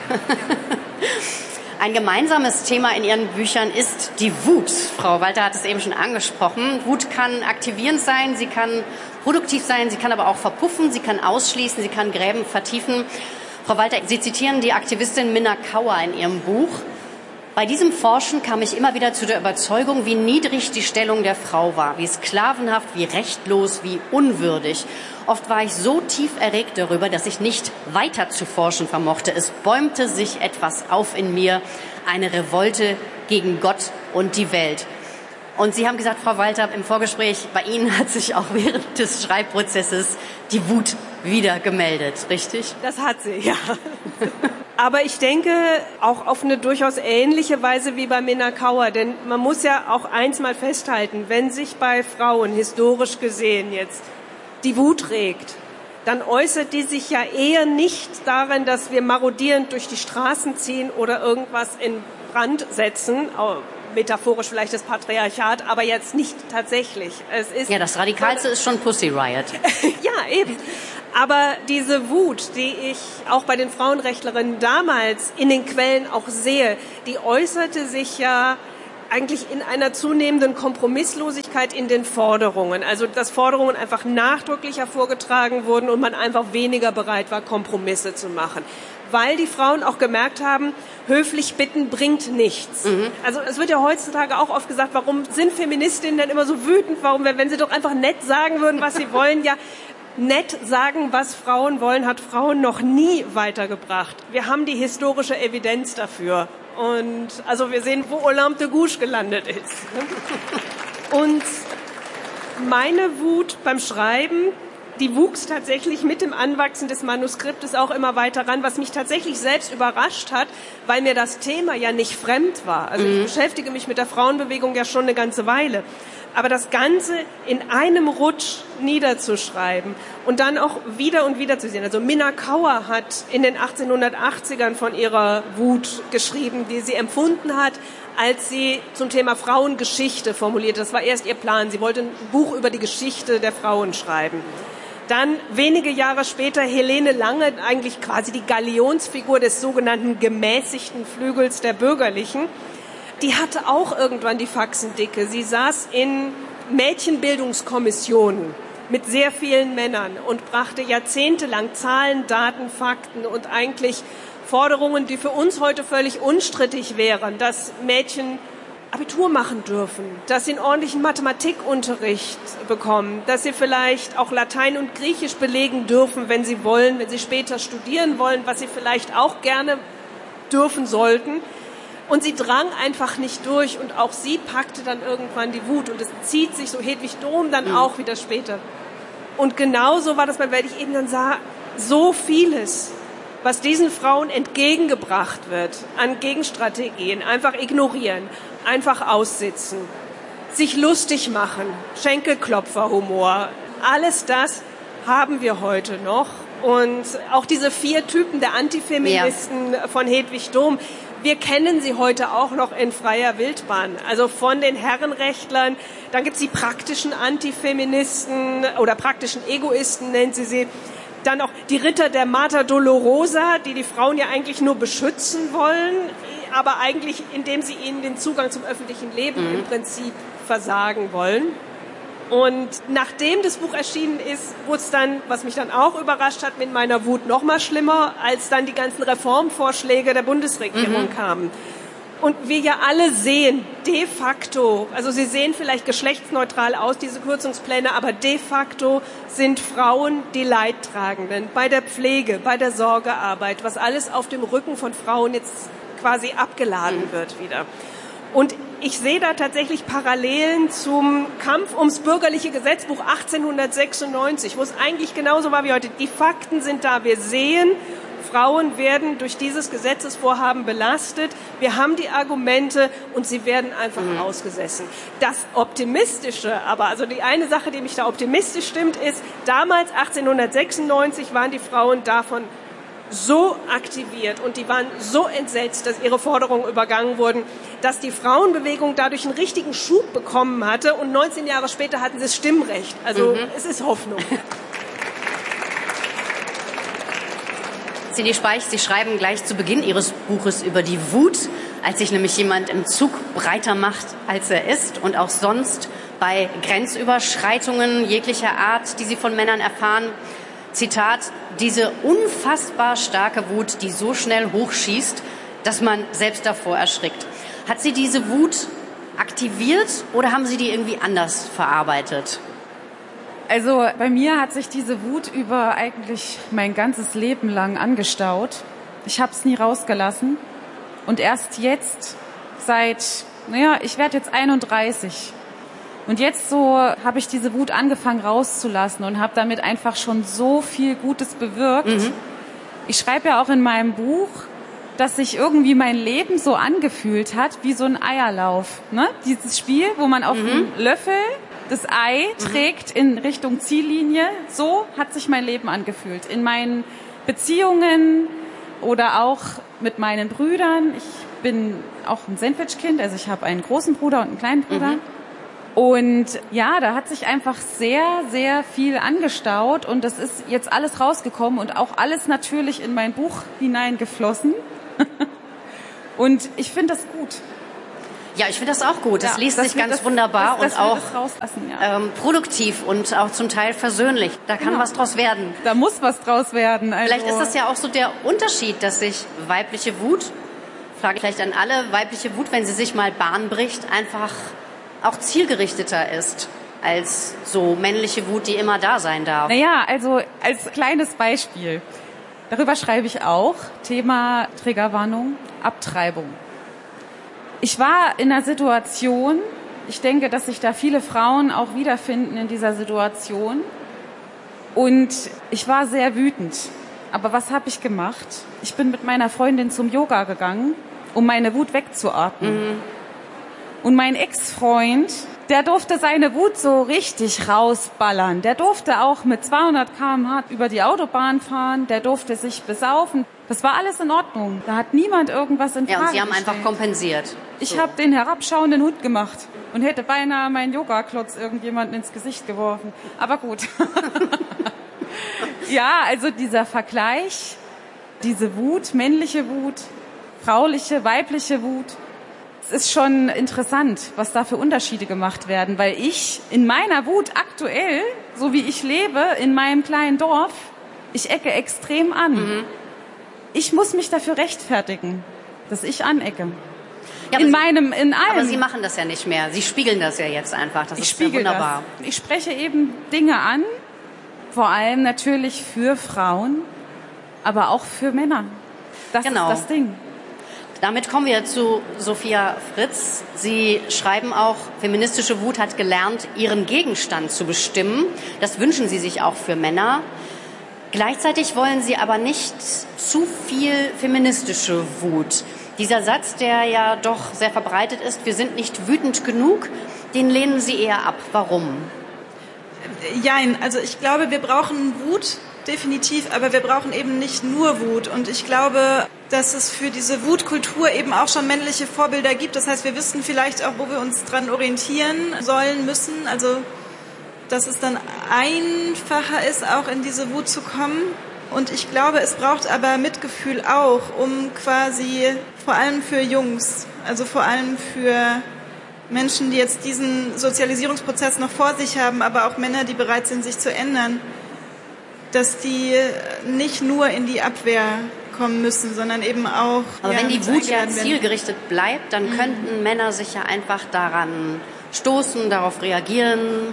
Speaker 2: Ein gemeinsames Thema in Ihren Büchern ist die Wut. Frau Walter hat es eben schon angesprochen. Wut kann aktivierend sein, sie kann produktiv sein, sie kann aber auch verpuffen, sie kann ausschließen, sie kann Gräben vertiefen. Frau Walter, Sie zitieren die Aktivistin Minna Kauer in Ihrem Buch. Bei diesem Forschen kam ich immer wieder zu der Überzeugung, wie niedrig die Stellung der Frau war, wie sklavenhaft, wie rechtlos, wie unwürdig. Oft war ich so tief erregt darüber, dass ich nicht weiter zu forschen vermochte. Es bäumte sich etwas auf in mir, eine Revolte gegen Gott und die Welt. Und Sie haben gesagt, Frau Walter, im Vorgespräch, bei Ihnen hat sich auch während des Schreibprozesses die Wut wieder gemeldet, richtig?
Speaker 3: Das hat sie, ja. Aber ich denke auch auf eine durchaus ähnliche Weise wie bei Minna Kauer, denn man muss ja auch eins mal festhalten, wenn sich bei Frauen historisch gesehen jetzt die Wut regt, dann äußert die sich ja eher nicht darin, dass wir marodierend durch die Straßen ziehen oder irgendwas in Brand setzen, metaphorisch vielleicht das Patriarchat, aber jetzt nicht tatsächlich. Es ist
Speaker 2: ja, das Radikalste ist schon Pussy Riot.
Speaker 3: Ja, eben. Aber diese Wut, die ich auch bei den Frauenrechtlerinnen damals in den Quellen auch sehe, die äußerte sich ja eigentlich in einer zunehmenden Kompromisslosigkeit in den Forderungen. Also dass Forderungen einfach nachdrücklicher vorgetragen wurden und man einfach weniger bereit war, Kompromisse zu machen. Weil die Frauen auch gemerkt haben, höflich bitten bringt nichts. Mhm. Also es wird ja heutzutage auch oft gesagt, warum sind Feministinnen denn immer so wütend? Warum, wenn sie doch einfach nett sagen würden, was sie wollen? Ja, nett sagen, was Frauen wollen, hat Frauen noch nie weitergebracht. Wir haben die historische Evidenz dafür. Und also wir sehen, wo Olympe de Gouges gelandet ist. Und meine Wut beim Schreiben die wuchs tatsächlich mit dem Anwachsen des Manuskriptes auch immer weiter ran, was mich tatsächlich selbst überrascht hat, weil mir das Thema ja nicht fremd war. Also ich beschäftige mich mit der Frauenbewegung ja schon eine ganze Weile. Aber das Ganze in einem Rutsch niederzuschreiben und dann auch wieder und wieder zu sehen. Also Minna Kauer hat in den achtzehnhundertachtzigern von ihrer Wut geschrieben, die sie empfunden hat, als sie zum Thema Frauengeschichte formulierte. Das war erst ihr Plan. Sie wollte ein Buch über die Geschichte der Frauen schreiben. Dann wenige Jahre später Helene Lange, eigentlich quasi die Galionsfigur des sogenannten gemäßigten Flügels der Bürgerlichen. Die hatte auch irgendwann die Faxendicke. Sie saß in Mädchenbildungskommissionen mit sehr vielen Männern und brachte jahrzehntelang Zahlen, Daten, Fakten und eigentlich Forderungen, die für uns heute völlig unstrittig wären, dass Mädchen Abitur machen dürfen, dass sie einen ordentlichen Mathematikunterricht bekommen, dass sie vielleicht auch Latein und Griechisch belegen dürfen, wenn sie wollen, wenn sie später studieren wollen, was sie vielleicht auch gerne dürfen sollten. Und sie drang einfach nicht durch und auch sie packte dann irgendwann die Wut und es zieht sich so Hedwig Dohm dann mhm. auch wieder später. Und genauso war das, weil ich eben dann sah, so vieles, was diesen Frauen entgegengebracht wird an Gegenstrategien, einfach ignorieren, einfach aussitzen, sich lustig machen, Schenkelklopferhumor, alles das haben wir heute noch. Und auch diese vier Typen der Antifeministen ja. von Hedwig Dohm, wir kennen sie heute auch noch in freier Wildbahn. Also von den Herrenrechtlern, dann gibt's die praktischen Antifeministen oder praktischen Egoisten nennt sie sie. Dann auch die Ritter der Mater Dolorosa, die die Frauen ja eigentlich nur beschützen wollen, aber eigentlich, indem sie ihnen den Zugang zum öffentlichen Leben mhm. im Prinzip versagen wollen. Und nachdem das Buch erschienen ist, wurde es dann, was mich dann auch überrascht hat, mit meiner Wut noch mal schlimmer, als dann die ganzen Reformvorschläge der Bundesregierung mhm. kamen. Und wir ja alle sehen, de facto, also sie sehen vielleicht geschlechtsneutral aus, diese Kürzungspläne, aber de facto sind Frauen die Leidtragenden bei der Pflege, bei der Sorgearbeit, was alles auf dem Rücken von Frauen jetzt quasi abgeladen mhm. wird wieder. Und ich sehe da tatsächlich Parallelen zum Kampf ums bürgerliche Gesetzbuch achtzehnhundertsechsundneunzig, wo es eigentlich genauso war wie heute. Die Fakten sind da, wir sehen, Frauen werden durch dieses Gesetzesvorhaben belastet. Wir haben die Argumente und sie werden einfach mhm. ausgesessen. Das Optimistische, aber also die eine Sache, die mich da optimistisch stimmt, ist, damals achtzehnhundertsechsundneunzig waren die Frauen davon so aktiviert und die waren so entsetzt, dass ihre Forderungen übergangen wurden, dass die Frauenbewegung dadurch einen richtigen Schub bekommen hatte und neunzehn Jahre später hatten sie das Stimmrecht. Also mhm. es ist Hoffnung.
Speaker 2: Cindy Speich, Sie schreiben gleich zu Beginn Ihres Buches über die Wut, als sich nämlich jemand im Zug breiter macht, als er ist und auch sonst bei Grenzüberschreitungen jeglicher Art, die Sie von Männern erfahren. Zitat, diese unfassbar starke Wut, die so schnell hochschießt, dass man selbst davor erschrickt. Hat sie diese Wut aktiviert oder haben Sie die irgendwie anders verarbeitet?
Speaker 4: Also bei mir hat sich diese Wut über eigentlich mein ganzes Leben lang angestaut. Ich habe es nie rausgelassen. Und erst jetzt, seit, naja, ich werde jetzt einunddreißig. Und jetzt so habe ich diese Wut angefangen rauszulassen und habe damit einfach schon so viel Gutes bewirkt. Mhm. Ich schreibe ja auch in meinem Buch, dass sich irgendwie mein Leben so angefühlt hat wie so ein Eierlauf. Ne? Dieses Spiel, wo man auf mhm. einem Löffel das Ei trägt in Richtung Ziellinie. So hat sich mein Leben angefühlt. In meinen Beziehungen oder auch mit meinen Brüdern. Ich bin auch ein Sandwich-Kind, also ich habe einen großen Bruder und einen kleinen Bruder. Mhm. Und ja, da hat sich einfach sehr, sehr viel angestaut und das ist jetzt alles rausgekommen und auch alles natürlich in mein Buch hineingeflossen. Und ich finde das gut.
Speaker 2: Ja, ich finde das auch gut. Das ja, liest sich ganz das, wunderbar das, das und auch ja. ähm, produktiv und auch zum Teil versöhnlich. Da kann genau. was draus werden.
Speaker 4: Da muss was draus werden. Also
Speaker 2: vielleicht ist das ja auch so der Unterschied, dass sich weibliche Wut, frage vielleicht an alle, weibliche Wut, wenn sie sich mal Bahn bricht, einfach auch zielgerichteter ist als so männliche Wut, die immer da sein darf.
Speaker 4: Naja, also als kleines Beispiel. Darüber schreibe ich auch. Thema Triggerwarnung, Abtreibung. Ich war in einer Situation, ich denke, dass sich da viele Frauen auch wiederfinden in dieser Situation. Und ich war sehr wütend. Aber was habe ich gemacht? Ich bin mit meiner Freundin zum Yoga gegangen, um meine Wut wegzuatmen. Mhm. Und mein Ex-Freund, der durfte seine Wut so richtig rausballern. Der durfte auch mit zweihundert Kilometer pro Stunde über die Autobahn fahren. Der durfte sich besaufen. Das war alles in Ordnung. Da hat niemand irgendwas in Frage
Speaker 2: Ja, und Sie haben
Speaker 4: gestellt.
Speaker 2: einfach kompensiert.
Speaker 4: Ich
Speaker 2: so.
Speaker 4: habe den herabschauenden Hut gemacht und hätte beinahe meinen Yoga-Klotz irgendjemanden ins Gesicht geworfen. Aber gut. Ja, also dieser Vergleich, diese Wut, männliche Wut, frauliche, weibliche Wut, es ist schon interessant, was da für Unterschiede gemacht werden, weil ich in meiner Wut aktuell, so wie ich lebe, in meinem kleinen Dorf, ich ecke extrem an. Mhm. Ich muss mich dafür rechtfertigen, dass ich anecke.
Speaker 2: Ja,
Speaker 4: in
Speaker 2: Sie,
Speaker 4: meinem, in allem.
Speaker 2: Aber Sie machen das ja nicht mehr. Sie spiegeln das ja jetzt einfach. Das
Speaker 4: ich
Speaker 2: ist
Speaker 4: spiegel
Speaker 2: ja wunderbar.
Speaker 4: Das. Ich spreche eben Dinge an, vor allem natürlich für Frauen, aber auch für Männer. Das
Speaker 2: genau.
Speaker 4: ist das Ding.
Speaker 2: Damit kommen wir zu Sophia Fritz. Sie schreiben auch, feministische Wut hat gelernt, ihren Gegenstand zu bestimmen. Das wünschen Sie sich auch für Männer. Gleichzeitig wollen Sie aber nicht zu viel feministische Wut. Dieser Satz, der ja doch sehr verbreitet ist, wir sind nicht wütend genug, den lehnen Sie eher ab. Warum?
Speaker 5: Jein, also ich glaube, wir brauchen Wut, definitiv, aber wir brauchen eben nicht nur Wut. Und ich glaube, dass es für diese Wutkultur eben auch schon männliche Vorbilder gibt. Das heißt, wir wissen vielleicht auch, wo wir uns dran orientieren sollen, müssen. Also, dass es dann einfacher ist, auch in diese Wut zu kommen. Und ich glaube, es braucht aber Mitgefühl auch, um quasi, vor allem für Jungs, also vor allem für Menschen, die jetzt diesen Sozialisierungsprozess noch vor sich haben, aber auch Männer, die bereit sind, sich zu ändern, dass die nicht nur in die Abwehr kommen müssen, sondern eben auch...
Speaker 2: Aber
Speaker 5: ja,
Speaker 2: wenn die Wut ja
Speaker 5: werden.
Speaker 2: zielgerichtet bleibt, dann mhm. könnten Männer sich ja einfach daran stoßen, darauf reagieren.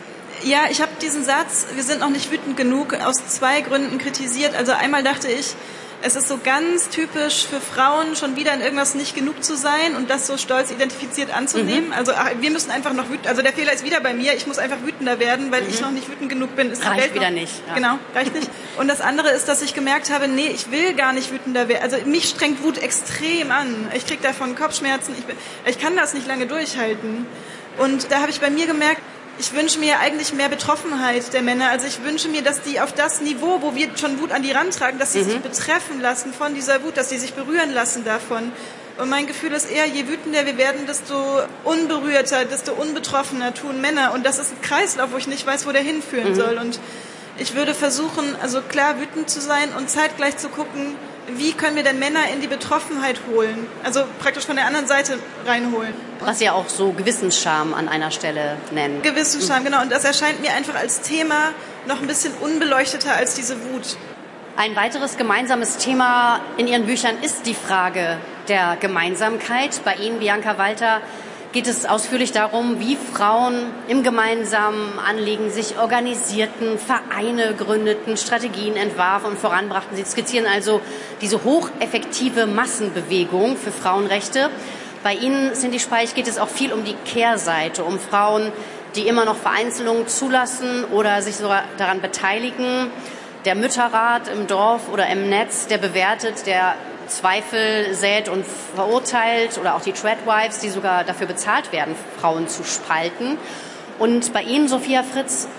Speaker 5: Ja, ich habe diesen Satz, wir sind noch nicht wütend genug, aus zwei Gründen kritisiert. Also einmal dachte ich, es ist so ganz typisch für Frauen, schon wieder in irgendwas nicht genug zu sein und das so stolz identifiziert anzunehmen. Mhm. Also ach, wir müssen einfach noch wütend, also der Fehler ist wieder bei mir, ich muss einfach wütender werden, weil mhm. ich noch nicht wütend genug bin. Ist
Speaker 2: reicht
Speaker 5: Welt
Speaker 2: wieder
Speaker 5: noch,
Speaker 2: nicht. Ja.
Speaker 5: Genau, reicht nicht. Und das andere ist, dass ich gemerkt habe, nee, ich will gar nicht wütender werden. Also mich strengt Wut extrem an. Ich kriege davon Kopfschmerzen, ich, ich kann das nicht lange durchhalten. Und da habe ich bei mir gemerkt, ich wünsche mir eigentlich mehr Betroffenheit der Männer. Also ich wünsche mir, dass die auf das Niveau, wo wir schon Wut an die rantragen, dass sie mhm. sich betreffen lassen von dieser Wut, dass sie sich berühren lassen davon. Und mein Gefühl ist eher, je wütender wir werden, desto unberührter, desto unbetroffener tun Männer. Und das ist ein Kreislauf, wo ich nicht weiß, wo der hinführen mhm. soll. Und ich würde versuchen, also klar wütend zu sein und zeitgleich zu gucken, wie können wir denn Männer in die Betroffenheit holen? Also praktisch von der anderen Seite reinholen.
Speaker 2: Was Sie auch so Gewissensscham an einer Stelle nennen.
Speaker 5: Gewissensscham, mhm. genau. Und das erscheint mir einfach als Thema noch ein bisschen unbeleuchteter als diese Wut.
Speaker 2: Ein weiteres gemeinsames Thema in Ihren Büchern ist die Frage der Gemeinsamkeit. Bei Ihnen, Bianca Walter, geht es ausführlich darum, wie Frauen im gemeinsamen Anliegen sich organisierten, Vereine gründeten, Strategien entwarfen und voranbrachten. Sie skizzieren also diese hocheffektive Massenbewegung für Frauenrechte. Bei Ihnen, Cindy Speich, geht es auch viel um die Kehrseite, um Frauen, die immer noch Vereinzelungen zulassen oder sich sogar daran beteiligen. Der Mütterrat im Dorf oder im Netz, der bewertet, der Zweifel sät und verurteilt, oder auch die Treadwives, die sogar dafür bezahlt werden, Frauen zu spalten. Und bei Ihnen, Sophia Fritz,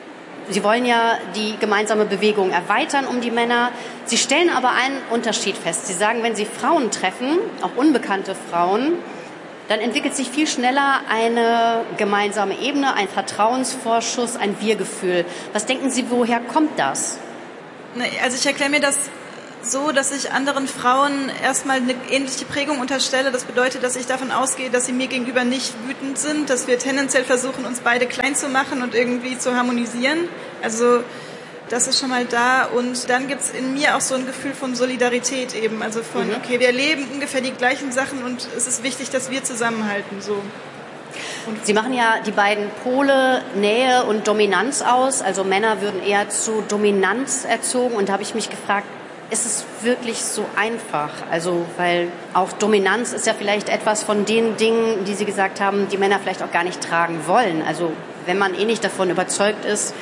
Speaker 2: Sie wollen ja die gemeinsame Bewegung erweitern um die Männer. Sie stellen aber einen Unterschied fest. Sie sagen, wenn Sie Frauen treffen, auch unbekannte Frauen, dann entwickelt sich viel schneller eine gemeinsame Ebene, ein Vertrauensvorschuss, ein Wir-Gefühl. Was denken Sie, woher kommt das?
Speaker 5: Also ich erkläre mir das so, dass ich anderen Frauen erstmal eine ähnliche Prägung unterstelle. Das bedeutet, dass ich davon ausgehe, dass sie mir gegenüber nicht wütend sind, dass wir tendenziell versuchen, uns beide klein zu machen und irgendwie zu harmonisieren. Also das ist schon mal da. Und dann gibt's in mir auch so ein Gefühl von Solidarität eben. Also von, mhm. okay, wir erleben ungefähr die gleichen Sachen und es ist wichtig, dass wir zusammenhalten. So.
Speaker 2: Und Sie machen ja die beiden Pole Nähe und Dominanz aus. Also Männer würden eher zu Dominanz erzogen. Und da habe ich mich gefragt, ist es wirklich so einfach? Also, weil auch Dominanz ist ja vielleicht etwas von den Dingen, die Sie gesagt haben, die Männer vielleicht auch gar nicht tragen wollen. Also, wenn man eh nicht davon überzeugt ist,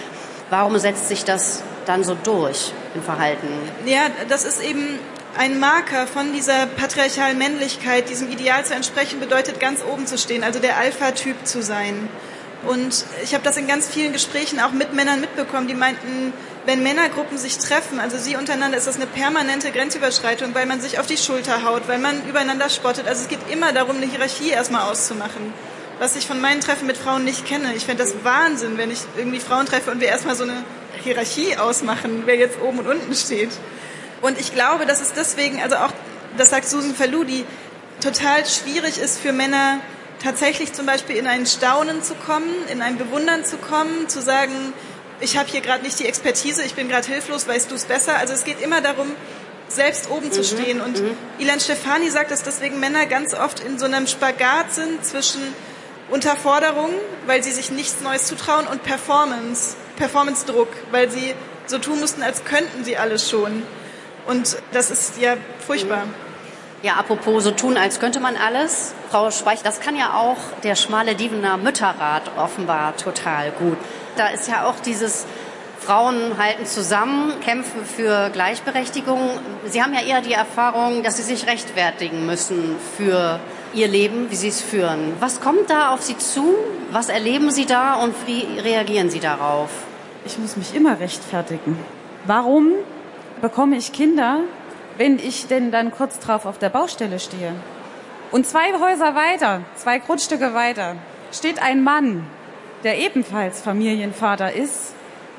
Speaker 2: Warum setzt sich das dann so durch im Verhalten?
Speaker 5: Ja, das ist eben ein Marker von dieser patriarchalen Männlichkeit. Diesem Ideal zu entsprechen bedeutet, ganz oben zu stehen, also der Alpha-Typ zu sein. Und ich habe das in ganz vielen Gesprächen auch mit Männern mitbekommen, die meinten, wenn Männergruppen sich treffen, also sie untereinander, ist das eine permanente Grenzüberschreitung, weil man sich auf die Schulter haut, weil man übereinander spottet. Also es geht immer darum, eine Hierarchie erstmal auszumachen, was ich von meinen Treffen mit Frauen nicht kenne. Ich fände das Wahnsinn, wenn ich irgendwie Frauen treffe und wir erstmal so eine Hierarchie ausmachen, wer jetzt oben und unten steht. Und ich glaube, dass es deswegen, also auch, das sagt Susan Faludi, total schwierig ist für Männer, tatsächlich zum Beispiel in ein Staunen zu kommen, in ein Bewundern zu kommen, zu sagen, ich habe hier gerade nicht die Expertise, ich bin gerade hilflos, weißt du es besser. Also es geht immer darum, selbst oben mhm. zu stehen. Und mhm. Ilan Stefani sagt, dass deswegen Männer ganz oft in so einem Spagat sind zwischen Unterforderung, weil sie sich nichts Neues zutrauen, und Performance, Performance-Druck, weil sie so tun mussten, als könnten sie alles schon. Und das ist ja furchtbar. Mhm.
Speaker 2: Ja, apropos so tun, als könnte man alles. Frau Speich, das kann ja auch der schmale Dievener Mütterrat offenbar total gut. Da ist ja auch dieses Frauen halten zusammen, kämpfen für Gleichberechtigung. Sie haben ja eher die Erfahrung, dass Sie sich rechtfertigen müssen für Ihr Leben, wie Sie es führen. Was kommt da auf Sie zu? Was erleben Sie da und wie reagieren Sie darauf?
Speaker 4: Ich muss mich immer rechtfertigen. Warum bekomme ich Kinder, wenn ich denn dann kurz drauf auf der Baustelle stehe? Und zwei Häuser weiter, zwei Grundstücke weiter, steht ein Mann, der ebenfalls Familienvater ist,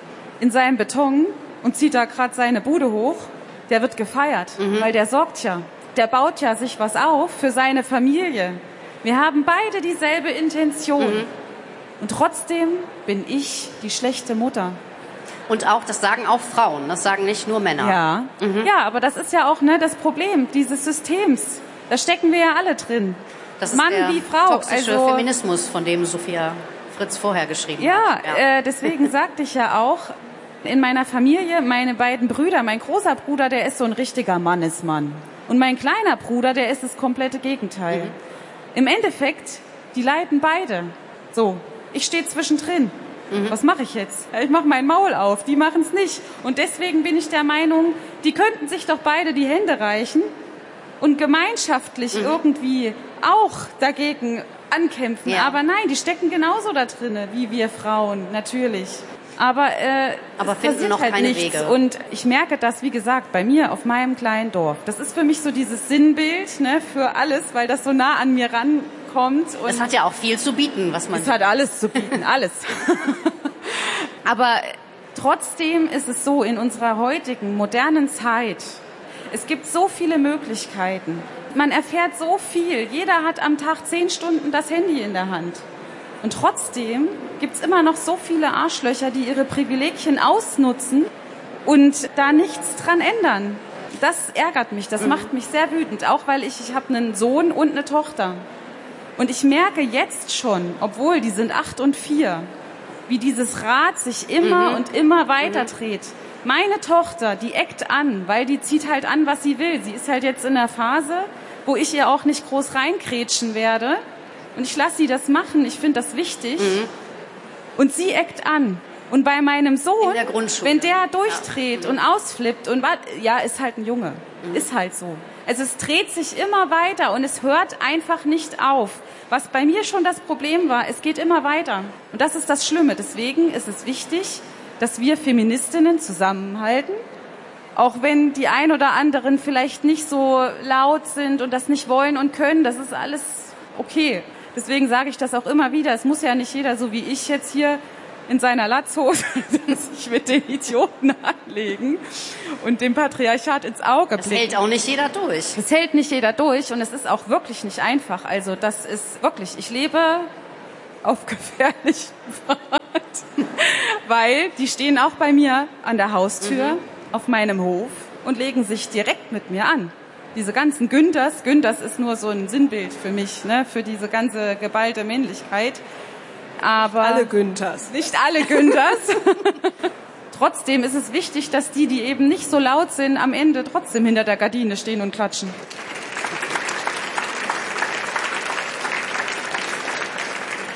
Speaker 4: in seinem Beton und zieht da gerade seine Bude hoch. Der wird gefeiert, mhm. weil der sorgt ja. Der baut ja sich was auf für seine Familie. Wir haben beide dieselbe Intention. Mhm. Und trotzdem bin ich die schlechte Mutter.
Speaker 2: Und auch, das sagen auch Frauen, das sagen nicht nur Männer.
Speaker 4: Ja, mhm. ja, aber das ist ja auch ne, das Problem dieses Systems. Da stecken wir ja alle drin.
Speaker 2: Das ist
Speaker 4: Mann
Speaker 2: der
Speaker 4: wie Frau.
Speaker 2: toxische
Speaker 4: also,
Speaker 2: Feminismus, von dem Sophia Fritz vorher geschrieben
Speaker 4: ja,
Speaker 2: hat. Ja,
Speaker 4: äh, deswegen sagte ich ja auch, in meiner Familie, meine beiden Brüder, mein großer Bruder, der ist so ein richtiger Mannesmann. Und mein kleiner Bruder, der ist das komplette Gegenteil. Mhm. Im Endeffekt, die leiden beide. So, ich stehe zwischendrin. Mhm. Was mache ich jetzt? Ich mache mein Maul auf, die machen es nicht. Und deswegen bin ich der Meinung, die könnten sich doch beide die Hände reichen und gemeinschaftlich mhm. irgendwie auch dagegen ankämpfen.
Speaker 2: Ja.
Speaker 4: Aber nein, die stecken genauso da drinne wie wir Frauen, natürlich. Aber, äh,
Speaker 2: Aber finden
Speaker 4: passiert
Speaker 2: noch
Speaker 4: halt
Speaker 2: keine
Speaker 4: nichts.
Speaker 2: Wege.
Speaker 4: Und ich merke das, wie gesagt, bei mir auf meinem kleinen Dorf. Das ist für mich so dieses Sinnbild, ne, für alles, weil das so nah an mir rankommt. Und
Speaker 2: es hat ja auch viel zu bieten, was man...
Speaker 4: Es hat alles zu bieten, alles. Aber trotzdem ist es so, in unserer heutigen, modernen Zeit, es gibt so viele Möglichkeiten. Man erfährt so viel. Jeder hat am Tag zehn Stunden das Handy in der Hand. Und trotzdem gibt's immer noch so viele Arschlöcher, die ihre Privilegien ausnutzen und da nichts dran ändern. Das ärgert mich, das mhm. macht mich sehr wütend, auch weil ich, ich habe einen Sohn und eine Tochter. Und ich merke jetzt schon, obwohl die sind acht und vier, wie dieses Rad sich immer mhm. und immer weiter mhm. dreht. Meine Tochter, die eckt an, weil die zieht halt an, was sie will. Sie ist halt jetzt in der Phase, wo ich ihr auch nicht groß reinkrätschen werde. Und ich lasse sie das machen, ich finde das wichtig. Mhm. Und sie eckt an. Und bei meinem Sohn,
Speaker 2: der
Speaker 4: wenn der durchdreht ja. und ausflippt, und ja, ist halt ein Junge,
Speaker 2: mhm.
Speaker 4: ist halt so. Also es dreht sich immer weiter und es hört einfach nicht auf. Was bei mir schon das Problem war, es geht immer weiter. Und das ist das Schlimme. Deswegen ist es wichtig, dass wir Feministinnen zusammenhalten. Auch wenn die ein oder anderen vielleicht nicht so laut sind und das nicht wollen und können, das ist alles okay. Deswegen sage ich das auch immer wieder. Es muss ja nicht jeder, so wie ich jetzt hier in seiner Latzhose, sich mit den Idioten anlegen und dem Patriarchat ins Auge blicken.
Speaker 2: Es hält auch nicht jeder durch.
Speaker 4: Es hält nicht jeder durch und es ist auch wirklich nicht einfach. Also das ist wirklich, ich lebe auf gefährlichen Pfad, weil die stehen auch bei mir an der Haustür mhm. auf meinem Hof und legen sich direkt mit mir an. Diese ganzen Günthers, Günthers ist nur so ein Sinnbild für mich, ne, für diese ganze geballte Männlichkeit. Aber
Speaker 3: alle Günthers.
Speaker 4: Nicht alle Günthers. Trotzdem ist es wichtig, dass die, die eben nicht so laut sind, am Ende trotzdem hinter der Gardine stehen und klatschen.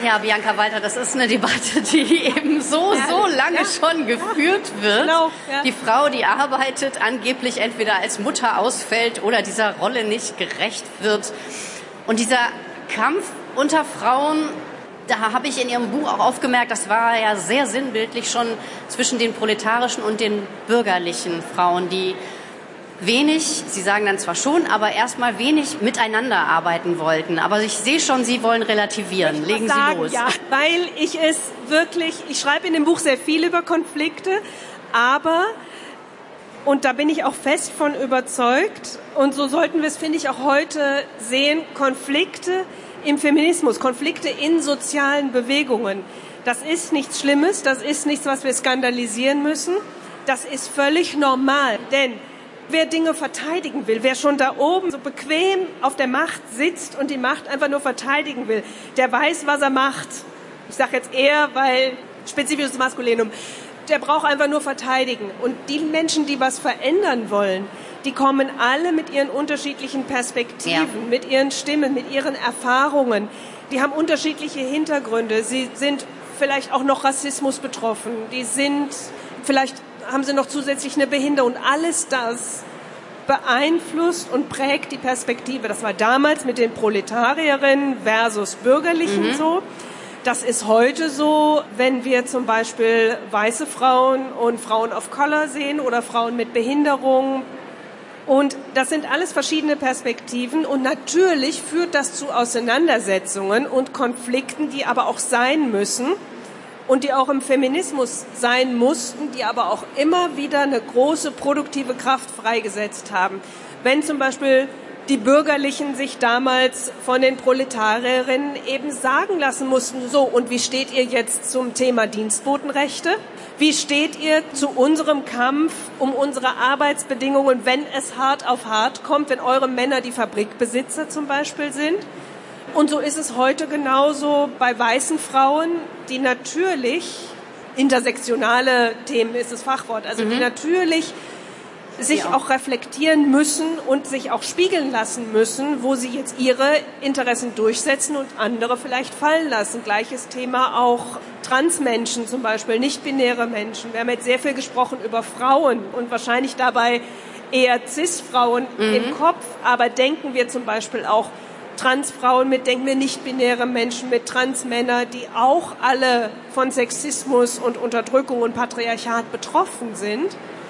Speaker 2: Ja, Bianca Walter, das ist eine Debatte, die eben so, ja, so lange ja, schon geführt ja, wird. Genau, ja. Die Frau, die arbeitet, angeblich entweder als Mutter ausfällt oder dieser Rolle nicht gerecht wird. Und dieser Kampf unter Frauen, da habe ich in Ihrem Buch auch aufgemerkt, das war ja sehr sinnbildlich schon zwischen den proletarischen und den bürgerlichen Frauen, die wenig, Sie sagen dann zwar schon, aber erstmal wenig miteinander arbeiten wollten. Aber ich sehe schon, Sie wollen relativieren.
Speaker 3: Ich
Speaker 2: Legen
Speaker 3: sagen,
Speaker 2: Sie los.
Speaker 3: Ja, weil ich es wirklich, ich schreibe in dem Buch sehr viel über Konflikte, aber, und da bin ich auch fest von überzeugt, und so sollten wir es, finde ich, auch heute sehen, Konflikte im Feminismus, Konflikte in sozialen Bewegungen. Das ist nichts Schlimmes, das ist nichts, was wir skandalisieren müssen. Das ist völlig normal, denn wer Dinge verteidigen will, wer schon da oben so bequem auf der Macht sitzt und die Macht einfach nur verteidigen will, der weiß, was er macht. Ich sage jetzt eher, weil spezifisches Maskulinum, der braucht einfach nur verteidigen. Und die Menschen, die was verändern wollen, die kommen alle mit ihren unterschiedlichen Perspektiven, ja, mit ihren Stimmen, mit ihren Erfahrungen. Die haben unterschiedliche Hintergründe. Sie sind vielleicht auch noch Rassismus betroffen. Die sind vielleicht haben sie noch zusätzlich eine Behinderung. Und alles das beeinflusst und prägt die Perspektive. Das war damals mit den Proletarierinnen versus Bürgerlichen mhm. so. Das ist heute so, wenn wir zum Beispiel weiße Frauen und Frauen of Color sehen oder Frauen mit Behinderung. Und das sind alles verschiedene Perspektiven. Und natürlich führt das zu Auseinandersetzungen und Konflikten, die aber auch sein müssen. Und die auch im Feminismus sein mussten, die aber auch immer wieder eine große produktive Kraft freigesetzt haben. Wenn zum Beispiel die Bürgerlichen sich damals von den Proletarierinnen eben sagen lassen mussten, so, und wie steht ihr jetzt zum Thema Dienstbotenrechte? Wie steht ihr zu unserem Kampf um unsere Arbeitsbedingungen, wenn es hart auf hart kommt, wenn eure Männer die Fabrikbesitzer zum Beispiel sind? Und so ist es heute genauso bei weißen Frauen, die natürlich, intersektionale Themen ist das Fachwort, also mhm. die natürlich sich ja. auch reflektieren müssen und sich auch spiegeln lassen müssen, wo sie jetzt ihre Interessen durchsetzen und andere vielleicht fallen lassen. Gleiches Thema auch Transmenschen zum Beispiel, nicht-binäre Menschen. Wir haben jetzt sehr viel gesprochen über Frauen und wahrscheinlich dabei eher Cis-Frauen mhm. im Kopf, aber denken wir zum Beispiel auch Transfrauen mit, denken wir nicht-binäre Menschen mit, Transmänner, die auch alle von Sexismus und Unterdrückung und Patriarchat betroffen sind.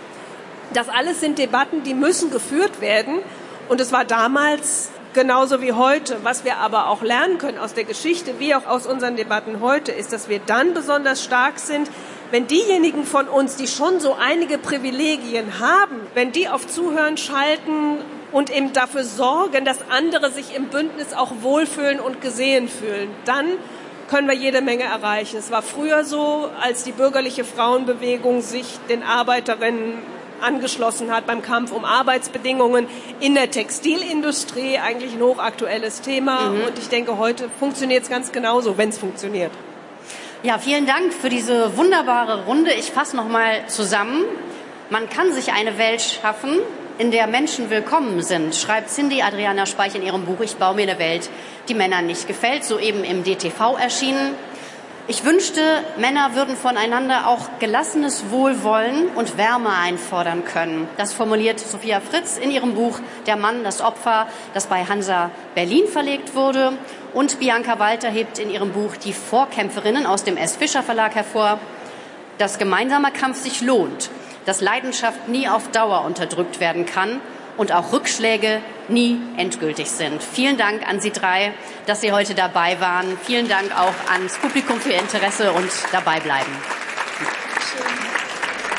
Speaker 3: Das alles sind Debatten, die müssen geführt werden. Und es war damals genauso wie heute. Was wir aber auch lernen können aus der Geschichte, wie auch aus unseren Debatten heute, ist, dass wir dann besonders stark sind, wenn diejenigen von uns, die schon so einige Privilegien haben, wenn die auf Zuhören schalten und eben dafür sorgen, dass andere sich im Bündnis auch wohlfühlen und gesehen fühlen, dann können wir jede Menge erreichen. Es war früher so, als die bürgerliche Frauenbewegung sich den Arbeiterinnen angeschlossen hat beim Kampf um Arbeitsbedingungen in der Textilindustrie, eigentlich ein hochaktuelles Thema. Mhm. Und ich denke, heute funktioniert es ganz genauso, wenn es funktioniert.
Speaker 2: Ja, vielen Dank für diese wunderbare Runde. Ich fasse noch mal zusammen. Man kann sich eine Welt schaffen, in der Menschen willkommen sind, schreibt Cindy Adriana Speich in ihrem Buch Ich baue mir eine Welt, die Männern nicht gefällt, soeben im D T V erschienen. Ich wünschte, Männer würden voneinander auch gelassenes Wohlwollen und Wärme einfordern können. Das formuliert Sophia Fritz in ihrem Buch Der Mann, das Opfer, das bei Hansa Berlin verlegt wurde. Und Bianca Walter hebt in ihrem Buch Die Vorkämpferinnen aus dem S. Fischer Verlag hervor, dass gemeinsamer Kampf sich lohnt, dass Leidenschaft nie auf Dauer unterdrückt werden kann und auch Rückschläge nie endgültig sind. Vielen Dank an Sie drei, dass Sie heute dabei waren. Vielen Dank auch ans Publikum für Ihr Interesse und dabei bleiben.